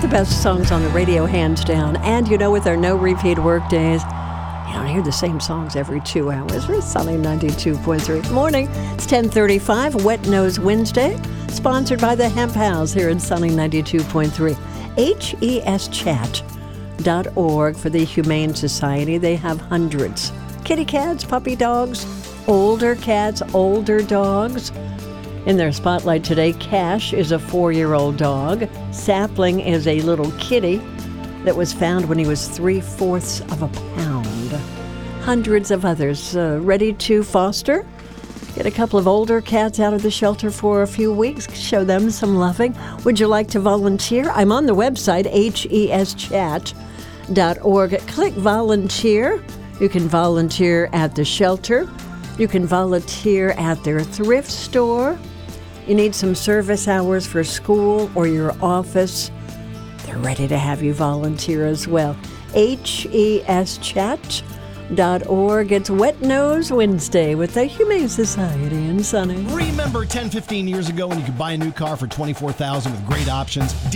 the best songs on the radio, hands down. And with our no repeat work days, you don't hear the same songs every 2 hours. We're Sunny 92.3. Morning. It's 10:35, Wet Nose Wednesday, sponsored by the Hemp House here in Sunny 92.3. HESchat.org for the Humane Society. They have hundreds. Kitty cats, puppy dogs, older cats, older dogs. In their spotlight today, Cash is a 4-year-old dog. Sapling is a little kitty that was found when he was 3/4 of a pound. Hundreds of others ready to foster. Get a couple of older cats out of the shelter for a few weeks. Show them some loving. Would you like to volunteer? I'm on the website, HESchat.org. Click volunteer. You can volunteer at the shelter. You can volunteer at their thrift store. You need some service hours for school or your office. They're ready to have you volunteer as well. HESchat.org. It's Wet Nose Wednesday with the Humane Society in Sunny. Remember 10, 15 years ago when you could buy a new car for $24,000 with great options?